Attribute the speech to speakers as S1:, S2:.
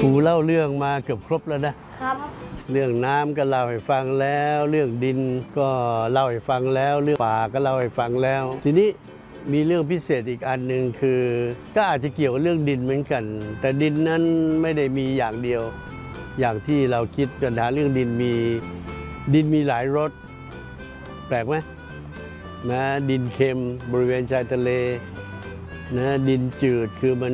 S1: รูเล่าเรื่องมาเกือบครบแล้วนะ
S2: ครับ
S1: เรื่องน้ำก็เล่าให้ฟังแล้ว เรื่องดินก็เล่าให้ฟังแล้ว เรื่องป่าก็เล่าให้ฟังแล้ว ทีนี้มีเรื่องพิเศษอีกอันหนึ่งคือ ก็อาจจะเกี่ยวกับเรื่องดินเหมือนกัน แต่ดินนั้นไม่ได้มีอย่างเดียว อย่างที่เราคิดปัญหาเรื่องดินมีหลายรสแปลกไหมนะดินเค็มบริเวณชายทะเลนะดินจืดคือมัน